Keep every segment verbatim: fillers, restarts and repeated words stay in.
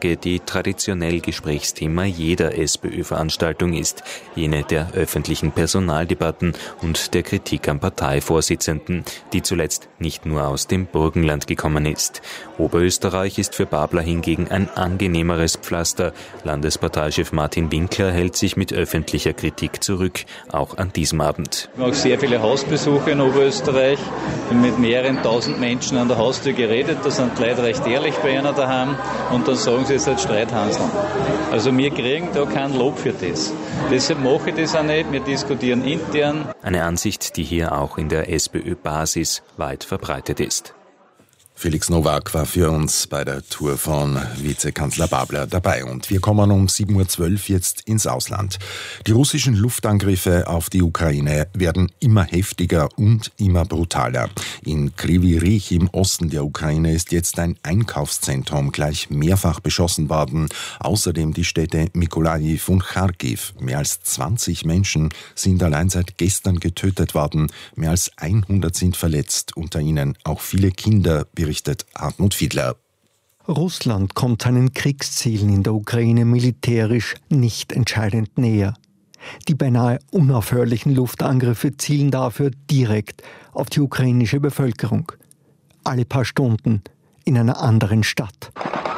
Frage, die traditionell Gesprächsthema jeder SPÖ-Veranstaltung ist, jene der öffentlichen Personaldebatten und der Kritik am Parteivorsitzenden, die zuletzt nicht nur aus dem Burgenland gekommen ist. Oberösterreich ist für Babler hingegen ein angenehmeres Pflaster. Landesparteichef Martin Winkler hält sich mit öffentlicher Kritik zurück, auch an diesem Abend. Wir haben auch sehr viele Hausbesuche in Oberösterreich, mit mehreren tausend Menschen an der Haustür geredet. Da sind die Leute recht ehrlich bei einer daheim und dann sagen sie, es halt Streithanseln. Also wir kriegen da kein Lob für das. Deshalb mache ich das auch nicht. Wir diskutieren intern. Eine Ansicht, die hier auch in der SPÖ-Basis weit verbreitet ist. Felix Nowak war für uns bei der Tour von Vizekanzler Babler dabei. Und wir kommen um sieben Uhr zwölf jetzt ins Ausland. Die russischen Luftangriffe auf die Ukraine werden immer heftiger und immer brutaler. In Kryvyi Rih im Osten der Ukraine ist jetzt ein Einkaufszentrum gleich mehrfach beschossen worden. Außerdem die Städte Mykolajiw und Charkiw. Mehr als zwanzig Menschen sind allein seit gestern getötet worden. Mehr als hundert sind verletzt, unter ihnen auch viele Kinder, berichtet Hartmut Fiedler. Russland kommt seinen Kriegszielen in der Ukraine militärisch nicht entscheidend näher. Die beinahe unaufhörlichen Luftangriffe zielen dafür direkt auf die ukrainische Bevölkerung. Alle paar Stunden in einer anderen Stadt.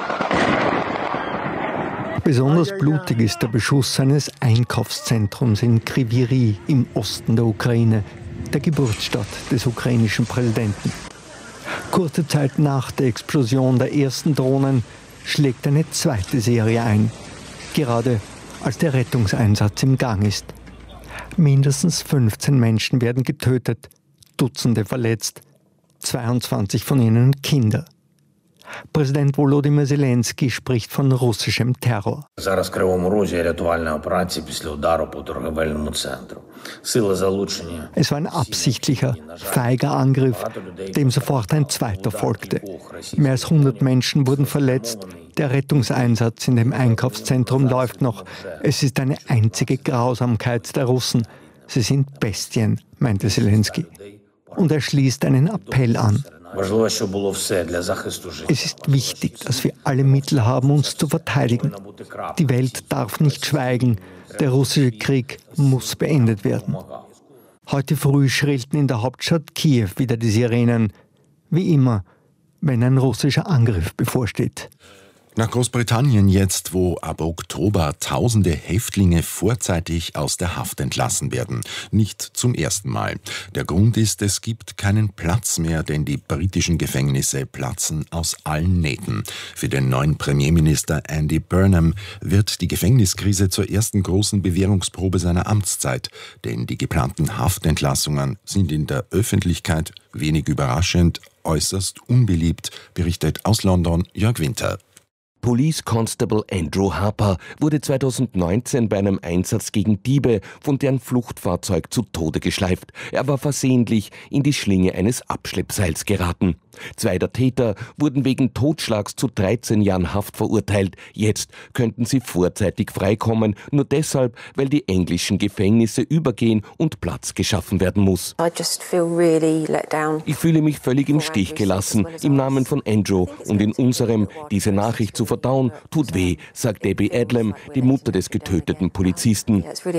Besonders blutig ist der Beschuss eines Einkaufszentrums in Kryvyi Rih im Osten der Ukraine, der Geburtsstadt des ukrainischen Präsidenten. Kurze Zeit nach der Explosion der ersten Drohnen schlägt eine zweite Serie ein, gerade als der Rettungseinsatz im Gang ist. Mindestens fünfzehn Menschen werden getötet, Dutzende verletzt, zweiundzwanzig von ihnen Kinder. Präsident Volodymyr Zelensky spricht von russischem Terror. Es war ein absichtlicher, feiger Angriff, dem sofort ein zweiter folgte. Mehr als hundert Menschen wurden verletzt. Der Rettungseinsatz in dem Einkaufszentrum läuft noch. Es ist eine einzige Grausamkeit der Russen. Sie sind Bestien, meinte Zelensky. Und er schließt einen Appell an. Es ist wichtig, dass wir alle Mittel haben, uns zu verteidigen. Die Welt darf nicht schweigen. Der russische Krieg muss beendet werden. Heute früh schrillten in der Hauptstadt Kiew wieder die Sirenen. Wie immer, wenn ein russischer Angriff bevorsteht. Nach Großbritannien jetzt, wo ab Oktober tausende Häftlinge vorzeitig aus der Haft entlassen werden. Nicht zum ersten Mal. Der Grund ist, es gibt keinen Platz mehr, denn die britischen Gefängnisse platzen aus allen Nähten. Für den neuen Premierminister Andy Burnham wird die Gefängniskrise zur ersten großen Bewährungsprobe seiner Amtszeit. Denn die geplanten Haftentlassungen sind in der Öffentlichkeit, wenig überraschend, äußerst unbeliebt, berichtet aus London Jörg Winter. Police Constable Andrew Harper wurde zweitausendneunzehn bei einem Einsatz gegen Diebe von deren Fluchtfahrzeug zu Tode geschleift. Er war versehentlich in die Schlinge eines Abschleppseils geraten. Zwei der Täter wurden wegen Totschlags zu dreizehn Jahren Haft verurteilt. Jetzt könnten sie vorzeitig freikommen, nur deshalb, weil die englischen Gefängnisse übergehen und Platz geschaffen werden muss. Ich fühle mich völlig im Stich gelassen, im Namen von Andrew und in unserem. Diese Nachricht zu verdauen, tut weh, sagt Debbie Adlam, die Mutter des getöteten Polizisten.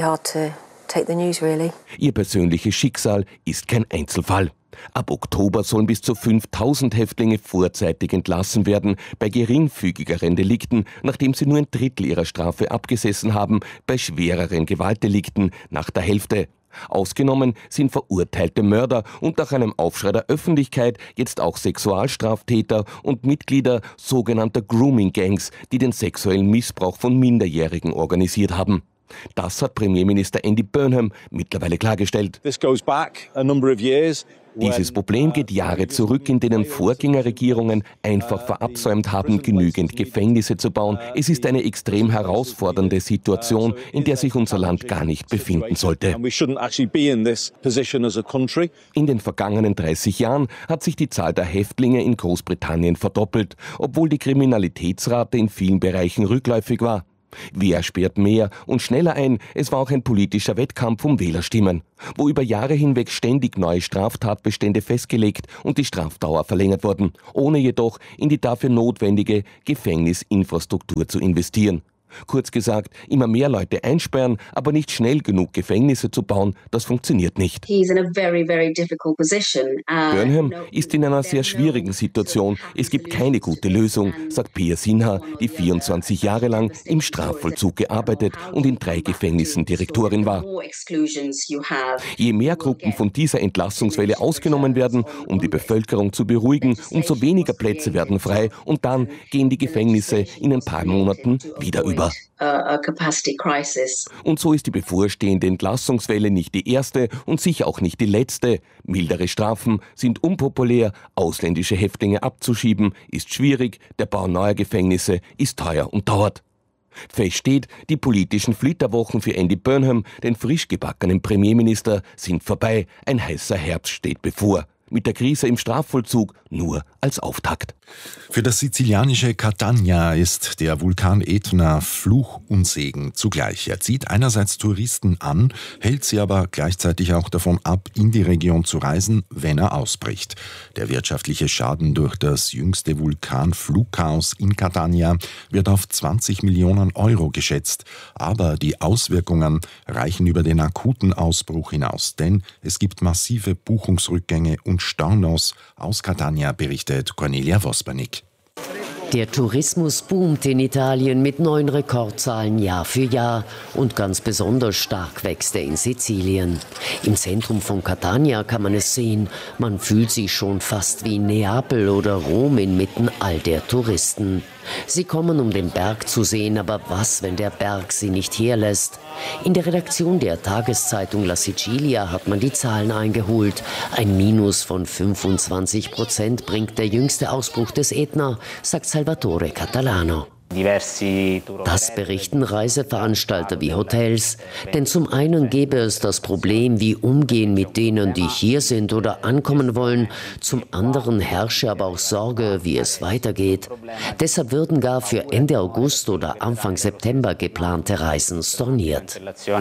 Ihr persönliches Schicksal ist kein Einzelfall. Ab Oktober sollen bis zu fünftausend Häftlinge vorzeitig entlassen werden, bei geringfügigeren Delikten, nachdem sie nur ein Drittel ihrer Strafe abgesessen haben, bei schwereren Gewaltdelikten nach der Hälfte. Ausgenommen sind verurteilte Mörder und nach einem Aufschrei der Öffentlichkeit jetzt auch Sexualstraftäter und Mitglieder sogenannter Grooming-Gangs, die den sexuellen Missbrauch von Minderjährigen organisiert haben. Das hat Premierminister Andy Burnham mittlerweile klargestellt. Dieses Problem geht Jahre zurück, in denen Vorgängerregierungen einfach verabsäumt haben, genügend Gefängnisse zu bauen. Es ist eine extrem herausfordernde Situation, in der sich unser Land gar nicht befinden sollte. In den vergangenen dreißig Jahren hat sich die Zahl der Häftlinge in Großbritannien verdoppelt, obwohl die Kriminalitätsrate in vielen Bereichen rückläufig war. Wer sperrt mehr und schneller ein? Es war auch ein politischer Wettkampf um Wählerstimmen, wo über Jahre hinweg ständig neue Straftatbestände festgelegt und die Strafdauer verlängert wurden, ohne jedoch in die dafür notwendige Gefängnisinfrastruktur zu investieren. Kurz gesagt, immer mehr Leute einsperren, aber nicht schnell genug Gefängnisse zu bauen, das funktioniert nicht. Burnham ist in einer sehr schwierigen Situation. Es gibt keine gute Lösung, sagt Pia Sinha, die vierundzwanzig Jahre lang im Strafvollzug gearbeitet und in drei Gefängnissen Direktorin war. Je mehr Gruppen von dieser Entlassungswelle ausgenommen werden, um die Bevölkerung zu beruhigen, umso weniger Plätze werden frei und dann gehen die Gefängnisse in ein paar Monaten wieder über. Und so ist die bevorstehende Entlassungswelle nicht die erste und sicher auch nicht die letzte. Mildere Strafen sind unpopulär, ausländische Häftlinge abzuschieben ist schwierig, der Bau neuer Gefängnisse ist teuer und dauert. Fest steht, die politischen Flitterwochen für Andy Burnham, den frisch gebackenen Premierminister, sind vorbei. Ein heißer Herbst steht bevor. Mit der Krise im Strafvollzug nur als Auftakt. Für das sizilianische Catania ist der Vulkan Etna Fluch und Segen zugleich. Er zieht einerseits Touristen an, hält sie aber gleichzeitig auch davon ab, in die Region zu reisen, wenn er ausbricht. Der wirtschaftliche Schaden durch das jüngste Vulkanflugchaos in Catania wird auf zwanzig Millionen Euro geschätzt. Aber die Auswirkungen reichen über den akuten Ausbruch hinaus, denn es gibt massive Buchungsrückgänge und Stornos. Aus Catania berichtet Cornelia Vospernik. Der Tourismus boomt in Italien mit neuen Rekordzahlen Jahr für Jahr und ganz besonders stark wächst er in Sizilien. Im Zentrum von Catania kann man es sehen, man fühlt sich schon fast wie in Neapel oder Rom inmitten all der Touristen. Sie kommen, um den Berg zu sehen, aber was, wenn der Berg sie nicht herlässt? In der Redaktion der Tageszeitung La Sicilia hat man die Zahlen eingeholt. Ein Minus von fünfundzwanzig Prozent bringt der jüngste Ausbruch des Etna, sagt Salvatore Catalano. Das berichten Reiseveranstalter wie Hotels. Denn zum einen gäbe es das Problem, wie umgehen mit denen, die hier sind oder ankommen wollen. Zum anderen herrsche aber auch Sorge, wie es weitergeht. Deshalb würden gar für Ende August oder Anfang September geplante Reisen storniert.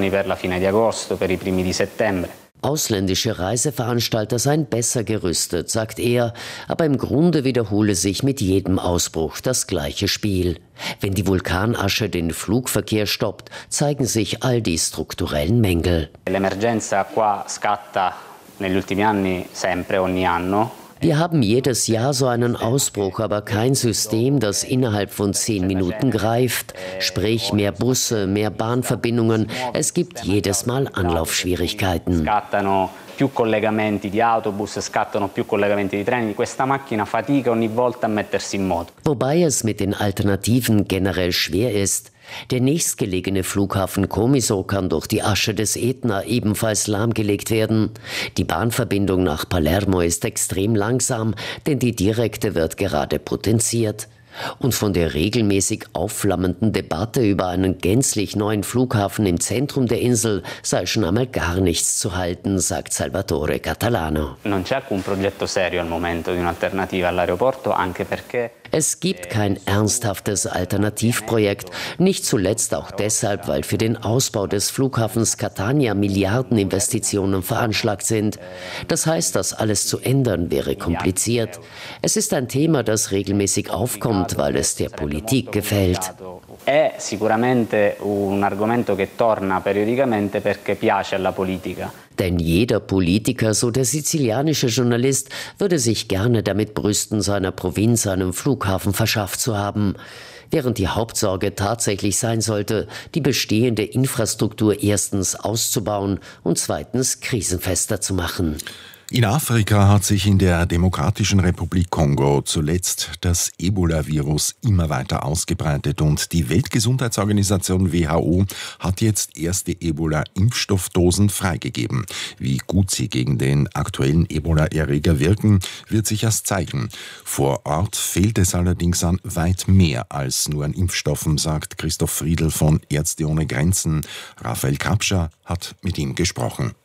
Ausländische Reiseveranstalter seien besser gerüstet, sagt er, aber im Grunde wiederhole sich mit jedem Ausbruch das gleiche Spiel. Wenn die Vulkanasche den Flugverkehr stoppt, zeigen sich all die strukturellen Mängel. L'emergenza qua scatta negli ultimi anni sempre ogni anno. Wir haben jedes Jahr so einen Ausbruch, aber kein System, das innerhalb von zehn Minuten greift. Sprich, mehr Busse, mehr Bahnverbindungen. Es gibt jedes Mal Anlaufschwierigkeiten. Più collegamenti di autobus, scattano più collegamenti di treni. Questa macchina fatica ogni volta a mettersi in moto. Wobei es mit den Alternativen generell schwer ist. Der nächstgelegene Flughafen Comiso kann durch die Asche des Etna ebenfalls lahmgelegt werden. Die Bahnverbindung nach Palermo ist extrem langsam, denn die direkte wird gerade potenziert. Und von der regelmäßig aufflammenden Debatte über einen gänzlich neuen Flughafen im Zentrum der Insel sei schon einmal gar nichts zu halten, sagt Salvatore Catalano. Non c'è alcun progetto serio al momento di un'alternativa all'aeroporto, anche perché Es gibt kein ernsthaftes Alternativprojekt, nicht zuletzt auch deshalb, weil für den Ausbau des Flughafens Catania Milliardeninvestitionen veranschlagt sind. Das heißt, das alles zu ändern wäre kompliziert. Es ist ein Thema, das regelmäßig aufkommt, weil es der Politik gefällt. È sicuramente un argomento che torna periodicamente perché piace alla politica. Denn jeder Politiker, so der sizilianische Journalist, würde sich gerne damit brüsten, seiner Provinz einen Flughafen verschafft zu haben. Während die Hauptsorge tatsächlich sein sollte, die bestehende Infrastruktur erstens auszubauen und zweitens krisenfester zu machen. In Afrika hat sich in der Demokratischen Republik Kongo zuletzt das Ebola-Virus immer weiter ausgebreitet und die Weltgesundheitsorganisation W H O hat jetzt erste Ebola-Impfstoffdosen freigegeben. Wie gut sie gegen den aktuellen Ebola-Erreger wirken, wird sich erst zeigen. Vor Ort fehlt es allerdings an weit mehr als nur an Impfstoffen, sagt Christoph Friedl von Ärzte ohne Grenzen. Raphael Kapscher hat mit ihm gesprochen.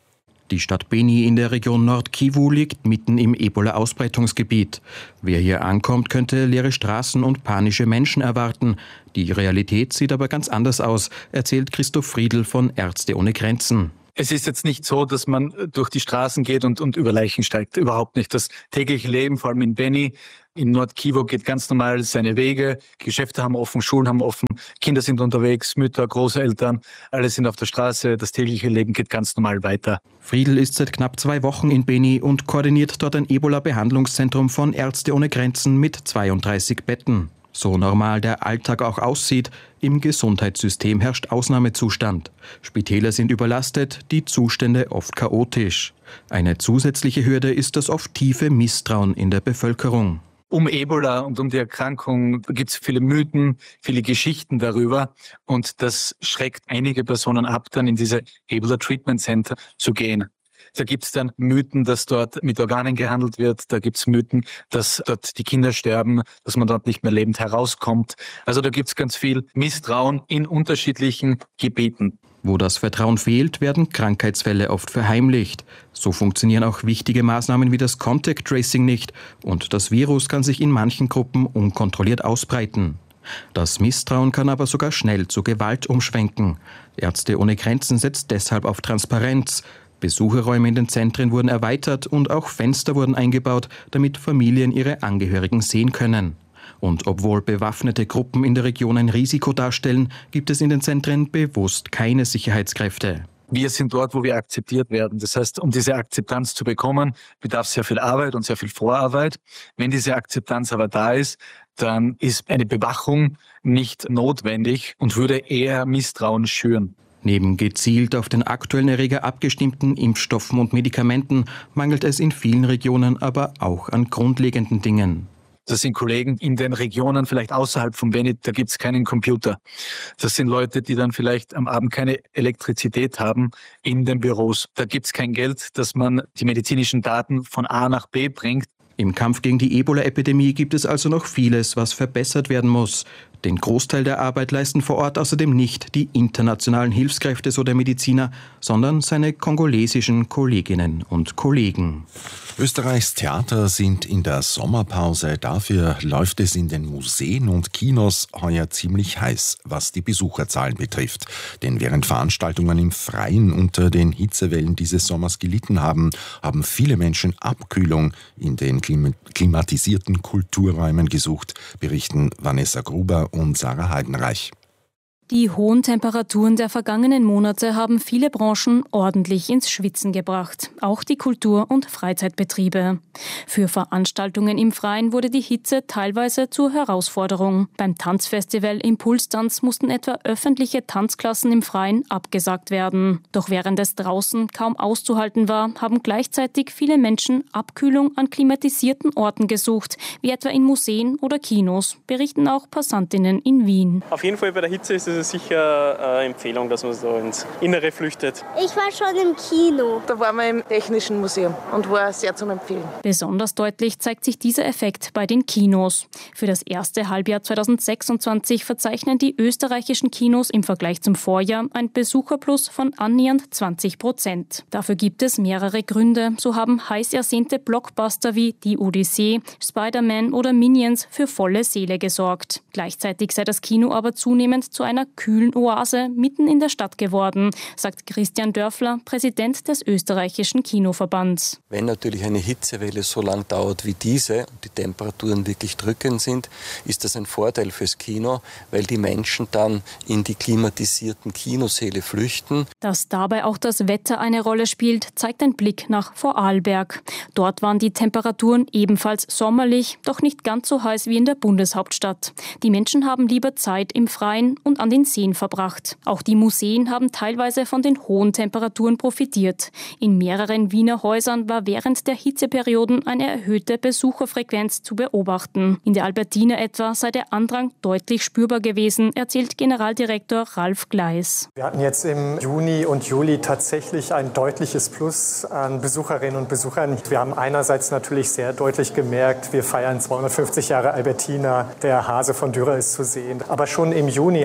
Die Stadt Beni in der Region Nord-Kivu liegt mitten im Ebola-Ausbreitungsgebiet. Wer hier ankommt, könnte leere Straßen und panische Menschen erwarten. Die Realität sieht aber ganz anders aus, erzählt Christoph Friedl von Ärzte ohne Grenzen. Es ist jetzt nicht so, dass man durch die Straßen geht und, und über Leichen steigt. Überhaupt nicht. Das tägliche Leben, vor allem in Beni, in Nord-Kivu, geht ganz normal seine Wege. Geschäfte haben offen, Schulen haben offen, Kinder sind unterwegs, Mütter, Großeltern, alle sind auf der Straße. Das tägliche Leben geht ganz normal weiter. Friedl ist seit knapp zwei Wochen in Beni und koordiniert dort ein Ebola-Behandlungszentrum von Ärzte ohne Grenzen mit zweiunddreißig Betten. So normal der Alltag auch aussieht, im Gesundheitssystem herrscht Ausnahmezustand. Spitäler sind überlastet, die Zustände oft chaotisch. Eine zusätzliche Hürde ist das oft tiefe Misstrauen in der Bevölkerung. Um Ebola und um die Erkrankung gibt es viele Mythen, viele Geschichten darüber. Und das schreckt einige Personen ab, dann in diese Ebola Treatment Center zu gehen. Da gibt es dann Mythen, dass dort mit Organen gehandelt wird. Da gibt es Mythen, dass dort die Kinder sterben, dass man dort nicht mehr lebend herauskommt. Also da gibt es ganz viel Misstrauen in unterschiedlichen Gebieten. Wo das Vertrauen fehlt, werden Krankheitsfälle oft verheimlicht. So funktionieren auch wichtige Maßnahmen wie das Contact Tracing nicht. Und das Virus kann sich in manchen Gruppen unkontrolliert ausbreiten. Das Misstrauen kann aber sogar schnell zu Gewalt umschwenken. Ärzte ohne Grenzen setzt deshalb auf Transparenz. Besucherräume in den Zentren wurden erweitert und auch Fenster wurden eingebaut, damit Familien ihre Angehörigen sehen können. Und obwohl bewaffnete Gruppen in der Region ein Risiko darstellen, gibt es in den Zentren bewusst keine Sicherheitskräfte. Wir sind dort, wo wir akzeptiert werden. Das heißt, um diese Akzeptanz zu bekommen, bedarf sehr viel Arbeit und sehr viel Vorarbeit. Wenn diese Akzeptanz aber da ist, dann ist eine Bewachung nicht notwendig und würde eher Misstrauen schüren. Neben gezielt auf den aktuellen Erreger abgestimmten Impfstoffen und Medikamenten mangelt es in vielen Regionen aber auch an grundlegenden Dingen. Das sind Kollegen in den Regionen, vielleicht außerhalb von Beni, da gibt es keinen Computer. Das sind Leute, die dann vielleicht am Abend keine Elektrizität haben in den Büros. Da gibt es kein Geld, dass man die medizinischen Daten von A nach B bringt. Im Kampf gegen die Ebola-Epidemie gibt es also noch vieles, was verbessert werden muss. Den Großteil der Arbeit leisten vor Ort außerdem nicht die internationalen Hilfskräfte, so der Mediziner, sondern seine kongolesischen Kolleginnen und Kollegen. Österreichs Theater sind in der Sommerpause. Dafür läuft es in den Museen und Kinos heuer ziemlich heiß, was die Besucherzahlen betrifft. Denn während Veranstaltungen im Freien unter den Hitzewellen dieses Sommers gelitten haben, haben viele Menschen Abkühlung in den klimatisierten Kulturräumen gesucht, berichten Vanessa Gruber und Sarah Heidenreich. Die hohen Temperaturen der vergangenen Monate haben viele Branchen ordentlich ins Schwitzen gebracht, auch die Kultur- und Freizeitbetriebe. Für Veranstaltungen im Freien wurde die Hitze teilweise zur Herausforderung. Beim Tanzfestival Impulstanz mussten etwa öffentliche Tanzklassen im Freien abgesagt werden. Doch während es draußen kaum auszuhalten war, haben gleichzeitig viele Menschen Abkühlung an klimatisierten Orten gesucht, wie etwa in Museen oder Kinos, berichten auch Passantinnen in Wien. Auf jeden Fall bei der Hitze ist es sicher eine Empfehlung, dass man so ins Innere flüchtet. Ich war schon im Kino. Da waren wir im Technischen Museum und war sehr zum Empfehlen. Besonders deutlich zeigt sich dieser Effekt bei den Kinos. Für das erste Halbjahr zweitausendsechsundzwanzig verzeichnen die österreichischen Kinos im Vergleich zum Vorjahr ein Besucherplus von annähernd zwanzig Prozent. Dafür gibt es mehrere Gründe. So haben heiß ersehnte Blockbuster wie Die Odyssee, Spider-Man oder Minions für volle Seele gesorgt. Gleichzeitig sei das Kino aber zunehmend zu einer kühlen Oase mitten in der Stadt geworden, sagt Christian Dörfler, Präsident des österreichischen Kinoverbands. Wenn natürlich eine Hitzewelle so lang dauert wie diese und die Temperaturen wirklich drückend sind, ist das ein Vorteil fürs Kino, weil die Menschen dann in die klimatisierten Kinosäle flüchten. Dass dabei auch das Wetter eine Rolle spielt, zeigt ein Blick nach Vorarlberg. Dort waren die Temperaturen ebenfalls sommerlich, doch nicht ganz so heiß wie in der Bundeshauptstadt. Die Menschen haben lieber Zeit im Freien und an den Seen verbracht. Auch die Museen haben teilweise von den hohen Temperaturen profitiert. In mehreren Wiener Häusern war während der Hitzeperioden eine erhöhte Besucherfrequenz zu beobachten. In der Albertina etwa sei der Andrang deutlich spürbar gewesen, erzählt Generaldirektor Ralf Gleis. Wir hatten jetzt im Juni und Juli tatsächlich ein deutliches Plus an Besucherinnen und Besuchern. Wir haben einerseits natürlich sehr deutlich gemerkt, wir feiern zweihundertfünfzig Jahre Albertina, der Hase von Dürer ist zu sehen. Aber schon im Juni, als die ersten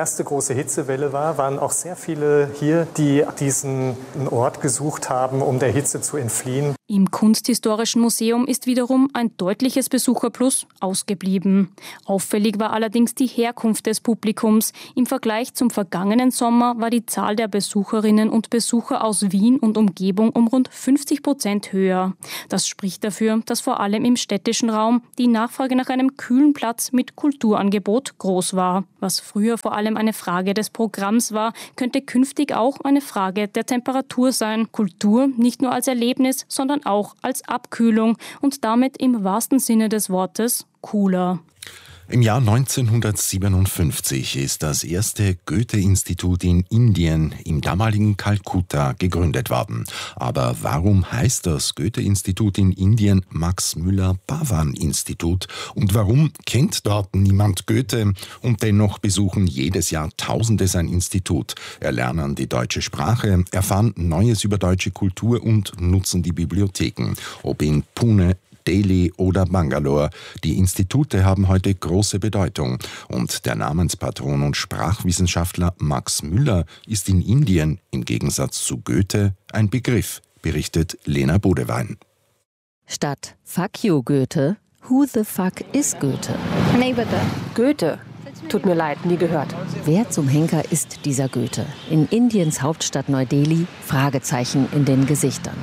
erste große Hitzewelle war, waren auch sehr viele hier, die diesen Ort gesucht haben, um der Hitze zu entfliehen. Im Kunsthistorischen Museum ist wiederum ein deutliches Besucherplus ausgeblieben. Auffällig war allerdings die Herkunft des Publikums. Im Vergleich zum vergangenen Sommer war die Zahl der Besucherinnen und Besucher aus Wien und Umgebung um rund fünfzig Prozent höher. Das spricht dafür, dass vor allem im städtischen Raum die Nachfrage nach einem kühlen Platz mit Kulturangebot groß war. Was früher vor allem eine Frage des Programms war, könnte künftig auch eine Frage der Temperatur sein. Kultur nicht nur als Erlebnis, sondern auch als Abkühlung und damit im wahrsten Sinne des Wortes cooler. Im Jahr neunzehnhundertsiebenundfünfzig ist das erste Goethe-Institut in Indien, im damaligen Kalkutta, gegründet worden. Aber warum heißt das Goethe-Institut in Indien Max-Müller-Pavan-Institut? Und warum kennt dort niemand Goethe? Und dennoch besuchen jedes Jahr Tausende sein Institut, erlernen die deutsche Sprache, erfahren Neues über deutsche Kultur und nutzen die Bibliotheken. Ob in Pune, Delhi oder Bangalore. Die Institute haben heute große Bedeutung. Und der Namenspatron und Sprachwissenschaftler Max Müller ist in Indien im Gegensatz zu Goethe ein Begriff, berichtet Lena Bodewein. Statt Fuck you Goethe, who the fuck is Goethe? Goethe. Tut mir leid, nie gehört. Wer zum Henker ist dieser Goethe? In Indiens Hauptstadt Neu-Delhi, Fragezeichen in den Gesichtern.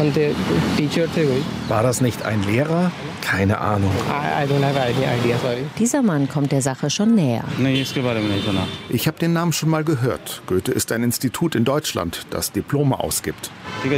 War das nicht ein Lehrer? Keine Ahnung. Dieser Mann kommt der Sache schon näher. Ich habe den Namen schon mal gehört. Goethe ist ein Institut in Deutschland, das Diplome ausgibt.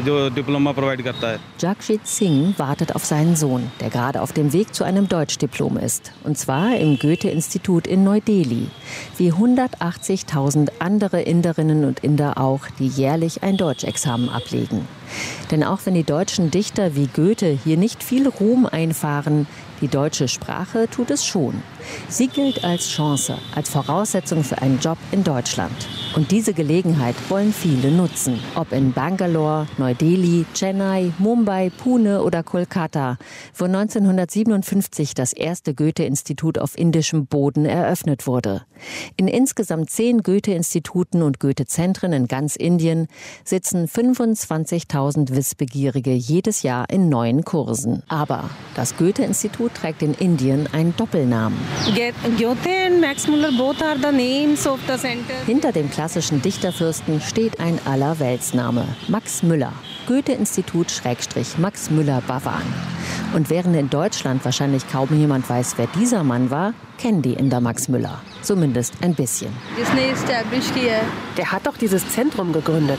Jagjit Singh wartet auf seinen Sohn, der gerade auf dem Weg zu einem Deutschdiplom ist. Und zwar im Goethe-Institut in Neu-Delhi. Wie hundertachtzigtausend andere Inderinnen und Inder auch, die jährlich ein Deutschexamen ablegen. Denn auch wenn die deutschen Dichter wie Goethe hier nicht viel Ruhm einfahren, die deutsche Sprache tut es schon. Sie gilt als Chance, als Voraussetzung für einen Job in Deutschland. Und diese Gelegenheit wollen viele nutzen. Ob in Bangalore, Neu-Delhi, Chennai, Mumbai, Pune oder Kolkata, wo neunzehnhundertsiebenundfünfzig das erste Goethe-Institut auf indischem Boden eröffnet wurde. In insgesamt zehn Goethe-Instituten und Goethe-Zentren in ganz Indien sitzen fünfundzwanzigtausend Wissbegierige jedes Jahr in neuen Kursen. Aber das Goethe-Institut trägt in Indien einen Doppelnamen. Hinter dem klassischen Dichterfürsten steht ein Allerweltsname, Max Müller. Goethe-Institut Schrägstrich Max Müller-Pavan. Und während in Deutschland wahrscheinlich kaum jemand weiß, wer dieser Mann war, kennen die Inder Max Müller. Zumindest ein bisschen. Der hat doch dieses Zentrum gegründet.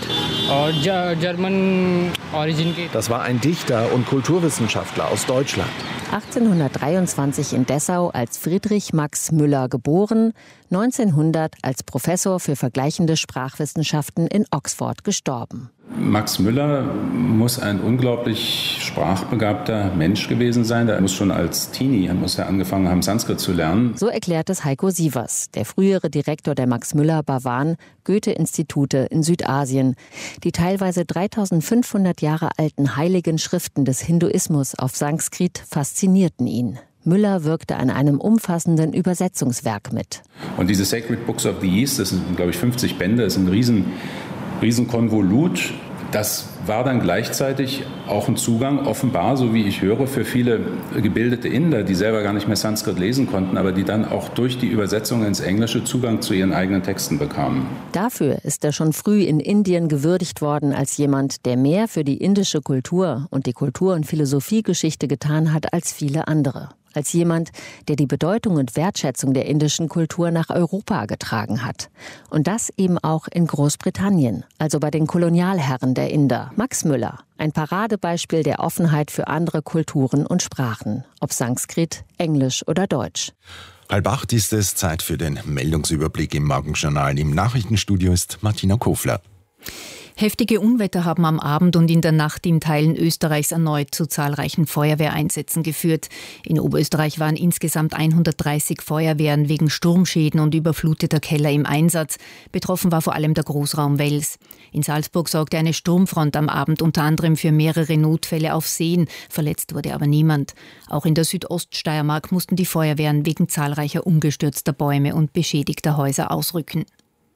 Das war ein Dichter und Kulturwissenschaftler aus Deutschland. achtzehnhundertdreiundzwanzig in Dessau als Friedrich Max Müller geboren, neunzehnhundert als Professor für vergleichende Sprachwissenschaften in Oxford gestorben. Max Müller muss ein unglaublich sprachbegabter Mensch gewesen sein. Er muss schon als Teenie, er muss ja angefangen haben, Sanskrit zu lernen. So erklärt es Heiko Sievers, der frühere Direktor der Max Müller-Pavan Goethe-Institute in Südasien. Die teilweise dreitausendfünfhundert Jahre alten heiligen Schriften des Hinduismus auf Sanskrit faszinierten ihn. Müller wirkte an einem umfassenden Übersetzungswerk mit. Und diese Sacred Books of the East, das sind, glaube ich, fünfzig Bände, das ist ein riesen, riesen Konvolut. Das war dann gleichzeitig auch ein Zugang, offenbar, so wie ich höre, für viele gebildete Inder, die selber gar nicht mehr Sanskrit lesen konnten, aber die dann auch durch die Übersetzung ins Englische Zugang zu ihren eigenen Texten bekamen. Dafür ist er schon früh in Indien gewürdigt worden als jemand, der mehr für die indische Kultur und die Kultur- und Philosophiegeschichte getan hat als viele andere. Als jemand, der die Bedeutung und Wertschätzung der indischen Kultur nach Europa getragen hat. Und das eben auch in Großbritannien, also bei den Kolonialherren der Inder. Max Müller, ein Paradebeispiel der Offenheit für andere Kulturen und Sprachen, ob Sanskrit, Englisch oder Deutsch. Halb acht ist es Zeit für den Meldungsüberblick im Morgenjournal. Im Nachrichtenstudio ist Martina Kofler. Heftige Unwetter haben am Abend und in der Nacht in Teilen Österreichs erneut zu zahlreichen Feuerwehreinsätzen geführt. In Oberösterreich waren insgesamt hundertdreißig Feuerwehren wegen Sturmschäden und überfluteter Keller im Einsatz. Betroffen war vor allem der Großraum Wels. In Salzburg sorgte eine Sturmfront am Abend unter anderem für mehrere Notfälle auf Seen. Verletzt wurde aber niemand. Auch in der Südoststeiermark mussten die Feuerwehren wegen zahlreicher umgestürzter Bäume und beschädigter Häuser ausrücken.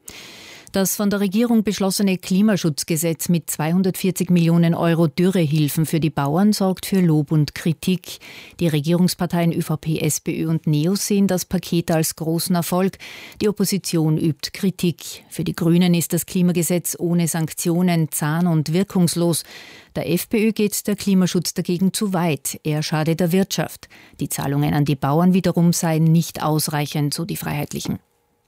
Das von der Regierung beschlossene Klimaschutzgesetz mit zweihundertvierzig Millionen Euro Dürrehilfen für die Bauern sorgt für Lob und Kritik. Die Regierungsparteien ÖVP, SPÖ und NEOS sehen das Paket als großen Erfolg. Die Opposition übt Kritik. Für die Grünen ist das Klimagesetz ohne Sanktionen zahn- und wirkungslos. Der FPÖ geht der Klimaschutz dagegen zu weit. Er schade der Wirtschaft. Die Zahlungen an die Bauern wiederum seien nicht ausreichend, so die Freiheitlichen.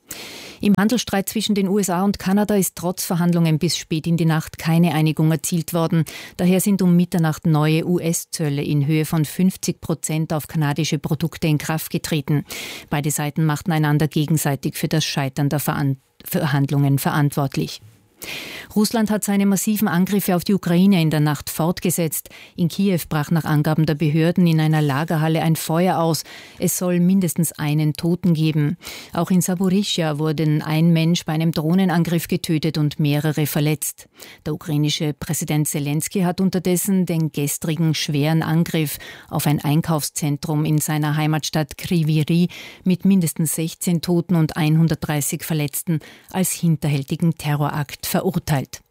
Im Handelsstreit zwischen den U S A und Kanada ist trotz Verhandlungen bis spät in die Nacht keine Einigung erzielt worden. Daher sind um Mitternacht neue U S-Zölle in Höhe von fünfzig Prozent auf kanadische Produkte in Kraft getreten. Beide Seiten machten einander gegenseitig für das Scheitern der Verhandlungen verantwortlich. Russland hat seine massiven Angriffe auf die Ukraine in der Nacht fortgesetzt. In Kiew brach nach Angaben der Behörden in einer Lagerhalle ein Feuer aus. Es soll mindestens einen Toten geben. Auch in Saporischschja wurden ein Mensch bei einem Drohnenangriff getötet und mehrere verletzt. Der ukrainische Präsident Selenskyj hat unterdessen den gestrigen schweren Angriff auf ein Einkaufszentrum in seiner Heimatstadt Kryvyi Rih mit mindestens sechzehn Toten und hundertdreißig Verletzten als hinterhältigen Terrorakt verurteilt.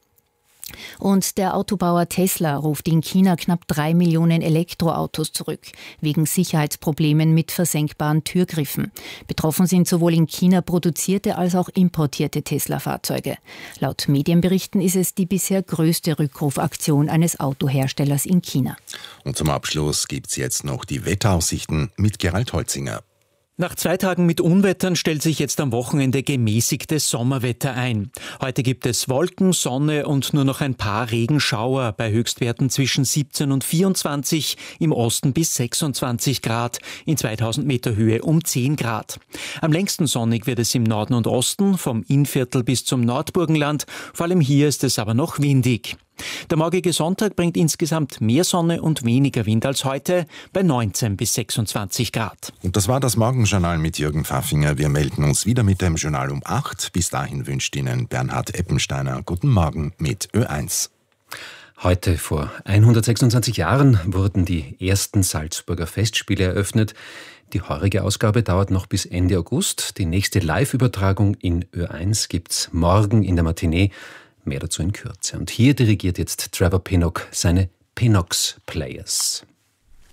Und der Autobauer Tesla ruft in China knapp drei Millionen Elektroautos zurück, wegen Sicherheitsproblemen mit versenkbaren Türgriffen. Betroffen sind sowohl in China produzierte als auch importierte Tesla-Fahrzeuge. Laut Medienberichten ist es die bisher größte Rückrufaktion eines Autoherstellers in China. Und zum Abschluss gibt's jetzt noch die Wetteraussichten mit Gerald Holzinger. Nach zwei Tagen mit Unwettern stellt sich jetzt am Wochenende gemäßigtes Sommerwetter ein. Heute gibt es Wolken, Sonne und nur noch ein paar Regenschauer bei Höchstwerten zwischen siebzehn und vierundzwanzig, im Osten bis sechsundzwanzig Grad, in zweitausend Meter Höhe um zehn Grad. Am längsten sonnig wird es im Norden und Osten, vom Innviertel bis zum Nordburgenland. Vor allem hier ist es aber noch windig. Der morgige Sonntag bringt insgesamt mehr Sonne und weniger Wind als heute, bei neunzehn bis sechsundzwanzig Grad. Und das war das Morgenjournal mit Jürgen Pfaffinger. Wir melden uns wieder mit dem Journal um acht. Bis dahin wünscht Ihnen Bernhard Eppensteiner guten Morgen mit Ö eins. Heute vor hundertsechsundzwanzig Jahren wurden die ersten Salzburger Festspiele eröffnet. Die heurige Ausgabe dauert noch bis Ende August. Die nächste Live-Übertragung in Ö eins gibt's morgen in der Matinee. Mehr dazu in Kürze. Und hier dirigiert jetzt Trevor Pinnock seine Pinnock's Players.